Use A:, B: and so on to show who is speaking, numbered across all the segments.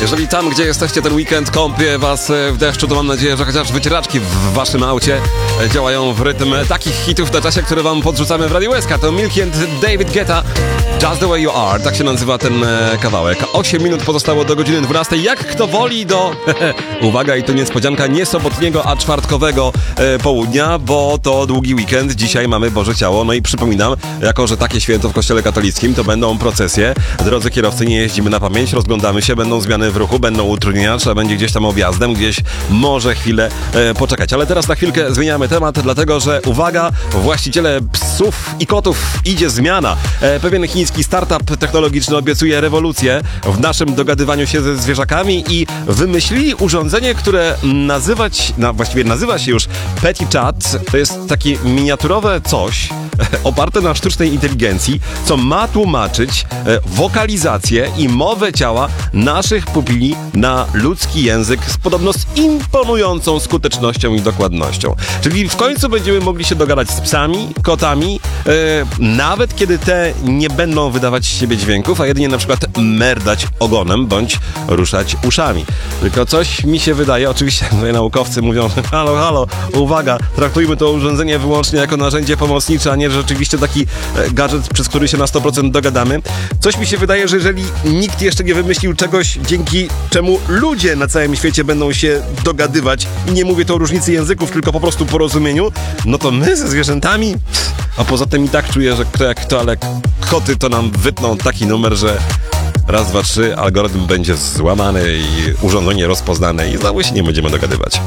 A: Jeżeli tam, gdzie jesteście ten weekend, kąpie was w deszczu, to mam nadzieję, że chociaż wycieraczki w waszym aucie działają w rytm takich hitów na czasie, które wam podrzucamy w Radio SK. To Milky and David Guetta, Just the Way You Are, tak się nazywa ten kawałek. 8 minut pozostało do godziny 12. Jak kto woli do, uwaga, i to niespodzianka, nie sobotniego, a czwartkowego południa, bo to długi weekend. Dzisiaj mamy Boże Ciało. No i przypominam, jako że takie święto w Kościele katolickim, to będą procesje. Drodzy kierowcy, nie jeździmy na pamięć, rozglądamy się, będą zmiany w ruchu, będą utrudnienia, trzeba będzie gdzieś tam objazdem, gdzieś może chwilę poczekać. Ale teraz na chwilkę zmieniamy temat, dlatego że, uwaga, właściciele psów i kotów, idzie zmiana. Pewien chiński startup technologiczny obiecuje rewolucję w naszym dogadywaniu się ze zwierzakami i wymyślili urządzenie, które właściwie nazywa się już Petty Chat. To jest takie miniaturowe coś oparte na sztucznej inteligencji, co ma tłumaczyć wokalizację i mowę ciała naszych pupili na ludzki język z podobno z imponującą skutecznością i dokładnością. Czyli w końcu będziemy mogli się dogadać z psami, kotami, nawet kiedy te nie będą wydawać z siebie dźwięków, a jedynie na przykład merdać ogonem bądź ruszać uszami. Tylko coś mi się wydaje, oczywiście tutaj naukowcy mówią, halo, uwaga, traktujmy to urządzenie wyłącznie jako narzędzie pomocnicze, a nie rzeczywiście taki gadżet, przez który się na 100% dogadamy. Coś mi się wydaje, że jeżeli nikt jeszcze nie wymyślił czegoś, dzięki czemu ludzie na całym świecie będą się dogadywać, i nie mówię to o różnicy języków, tylko po prostu porozumieniu, no to my ze zwierzętami, a poza tym i tak czuję, że kto jak kto, ale koty to nam wytną taki numer, że raz, dwa, trzy, algorytm będzie złamany i urządzenie rozpoznane i znowu się nie będziemy dogadywać.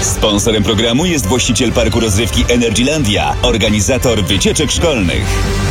B: Sponsorem programu jest właściciel parku rozrywki Energylandia, organizator wycieczek szkolnych.